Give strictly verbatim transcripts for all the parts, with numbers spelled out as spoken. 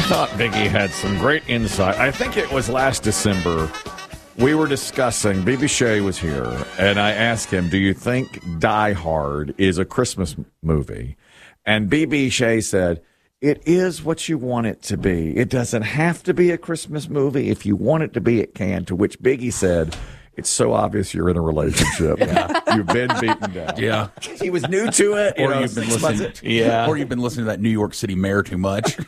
thought Biggie had some great insight. I think it was last December. We were discussing, B B Shea was here, and I asked him, do you think Die Hard is a Christmas movie? And B B Shea said, it is what you want it to be. It doesn't have to be a Christmas movie. If you want it to be, it can. To which Biggie said, it's so obvious you're in a relationship. Yeah. You've been beaten down. Yeah. He was new to it. You Or know, you've been six listening. months in. Yeah. Or you've been listening to that New York City mayor too much.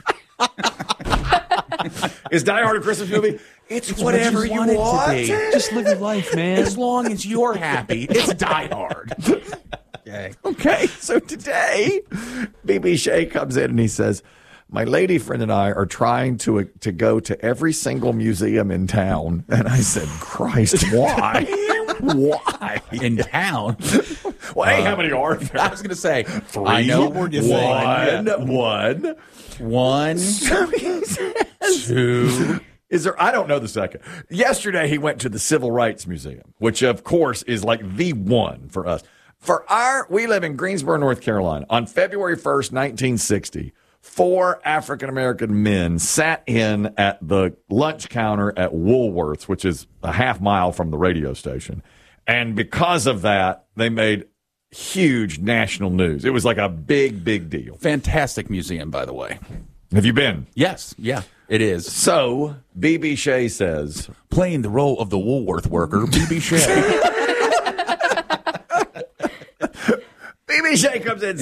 Is Die Hard a Christmas movie? It's, It's whatever what you, you want it to want. be. Just live your life, man. As long as you're happy, it's Die Hard. Okay. Okay, so today, B B Shea comes in and he says, my lady friend and I are trying to to go to every single museum in town. And I said, Christ, why? Why? In town. Well, hey, how many are there? I was going to say, Three, I know. one, One. one. One. So he says, Two. Is there? I don't know the second. Yesterday, he went to the Civil Rights Museum, which, of course, is like the one for us. For our, we live in Greensboro, North Carolina. On February first, nineteen sixty, four African-American men sat in at the lunch counter at Woolworths, which is a half mile from the radio station. And because of that, they made huge national news. It was like a big, big deal. Fantastic museum, by the way. Have you been? Yes. Yeah, it is. So, B B Shea says, Playing the role of the Woolworth worker, B B Shea. B B Shea comes in.